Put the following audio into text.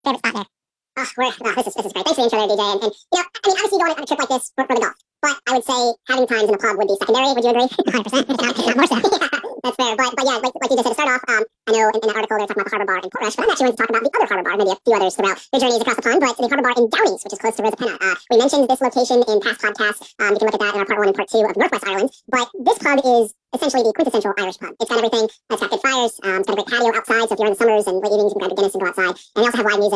favorite spot there? This is great. Thanks for the intro there, DJ. And obviously going on a trip like this for the golf. But I would say having times in the pub would be secondary. Would you agree? 100%. Not more so. Yeah, that's fair. But yeah, like you just said to start off, I know in that article they're talking about the Harbor Bar in Portrush, but I'm actually going to talk about the other Harbor Bar, maybe a few others throughout the journeys across the pond, but the Harbor Bar in Downey's, which is close to Rosapenna. We mentioned this location in past podcasts. You can look at that in our part 1 and part 2 of Northwest Ireland. But this pub is essentially the quintessential Irish pub. It's got everything. It's got good fires. It's got a great patio outside, so if you're in the summers and late evenings, you can grab a Guinness and go outside. And they also have live music.